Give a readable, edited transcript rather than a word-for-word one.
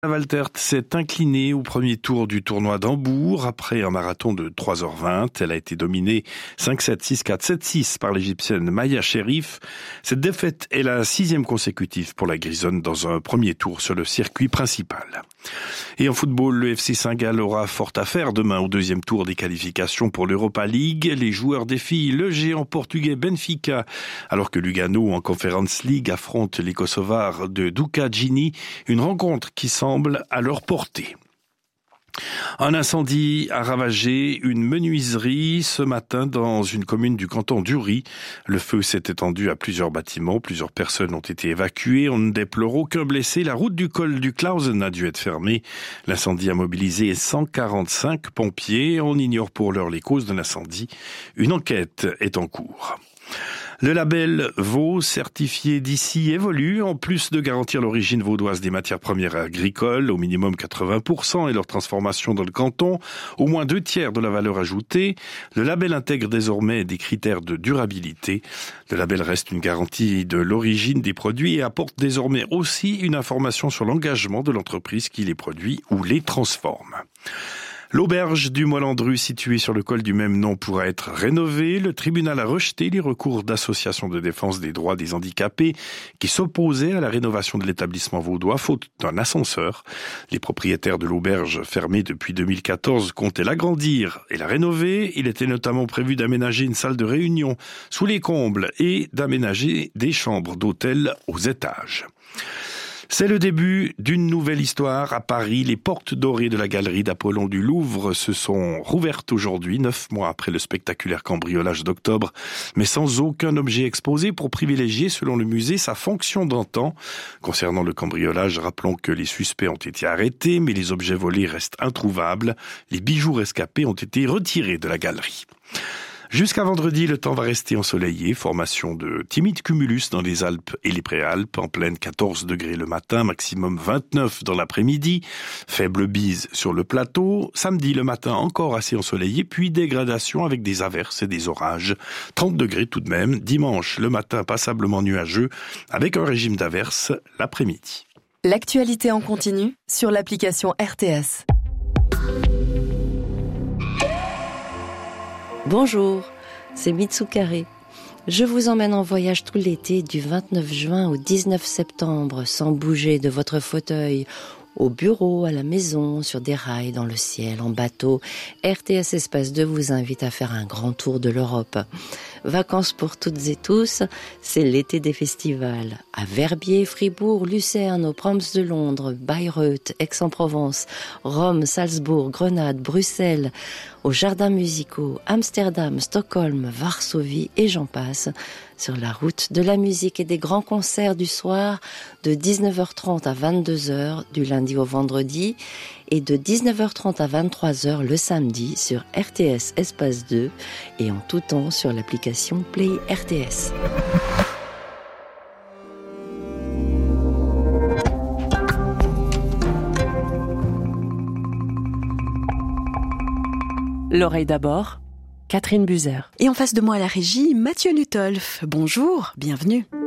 Waltert s'est inclinée au premier tour du tournoi d'Hambourg après un marathon de 3h20. Elle a été dominée 5-7, 6-4, 7-6 par l'Égyptienne Maya Sherif. Cette défaite est la 6e consécutive pour la Grisonne dans un premier tour sur le circuit principal. Et en football, le FC Saint-Gall aura fort à faire demain au deuxième tour des qualifications pour l'Europa League. Les joueurs défient le géant portugais Benfica, alors que Lugano en Conference League affronte les Kosovars de Duka Gini, une rencontre qui semble à leur portée. Un incendie a ravagé une menuiserie ce matin dans une commune du canton d'Uri. Le feu s'est étendu à plusieurs bâtiments. Plusieurs personnes ont été évacuées. On ne déplore aucun blessé. La route du col du Clausen a dû être fermée. L'incendie a mobilisé 145 pompiers. On ignore pour l'heure les causes de l'incendie. Une enquête est en cours. Le label Vaud certifié d'ici évolue. En plus de garantir l'origine vaudoise des matières premières agricoles, au minimum 80% et leur transformation dans le canton, au moins 2/3 de la valeur ajoutée, le label intègre désormais des critères de durabilité. Le label reste une garantie de l'origine des produits et apporte désormais aussi une information sur l'engagement de l'entreprise qui les produit ou les transforme. L'auberge du Molandru, située sur le col du même nom, pourra être rénovée. Le tribunal a rejeté les recours d'associations de défense des droits des handicapés qui s'opposaient à la rénovation de l'établissement vaudois faute d'un ascenseur. Les propriétaires de l'auberge, fermée depuis 2014, comptaient l'agrandir et la rénover. Il était notamment prévu d'aménager une salle de réunion sous les combles et d'aménager des chambres d'hôtel aux étages. C'est le début d'une nouvelle histoire à Paris. Les portes dorées de la galerie d'Apollon du Louvre se sont rouvertes aujourd'hui, 9 mois après le spectaculaire cambriolage d'octobre, mais sans aucun objet exposé pour privilégier, selon le musée, sa fonction d'antan. Concernant le cambriolage, rappelons que les suspects ont été arrêtés, mais les objets volés restent introuvables. Les bijoux rescapés ont été retirés de la galerie. Jusqu'à vendredi, le temps va rester ensoleillé. Formation de timides cumulus dans les Alpes et les Préalpes. En pleine 14 degrés le matin, maximum 29 dans l'après-midi. Faible bise sur le plateau. Samedi, le matin, encore assez ensoleillé, puis dégradation avec des averses et des orages. 30 degrés tout de même. Dimanche, le matin, passablement nuageux, avec un régime d'averses l'après-midi. L'actualité en continu sur l'application RTS. Bonjour, c'est Mitsukare. Je vous emmène en voyage tout l'été du 29 juin au 19 septembre sans bouger de votre fauteuil. Au bureau, à la maison, sur des rails, dans le ciel, en bateau, RTS Espace 2 vous invite à faire un grand tour de l'Europe. Vacances pour toutes et tous, c'est l'été des festivals. À Verbier, Fribourg, Lucerne, aux Proms de Londres, Bayreuth, Aix-en-Provence, Rome, Salzbourg, Grenade, Bruxelles, aux jardins musicaux, Amsterdam, Stockholm, Varsovie et j'en passe. Sur la route de la musique et des grands concerts du soir de 19h30 à 22h du lundi au vendredi et de 19h30 à 23h le samedi sur RTS Espace 2 et en tout temps sur l'application Play RTS. L'oreille d'abord, Catherine Buzer. Et en face de moi à la régie, Mathieu Nutolf. Bonjour, bienvenue.